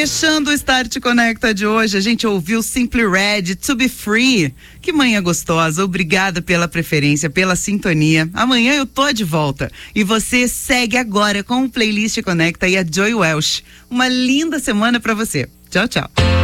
Fechando o Start Conecta de hoje, a gente ouviu Simply Red, To Be Free. Que manhã gostosa, obrigada pela preferência, pela sintonia. Amanhã eu tô de volta e você segue agora com o Playlist Conecta e a Joy Welsh. Uma linda semana pra você. Tchau, tchau.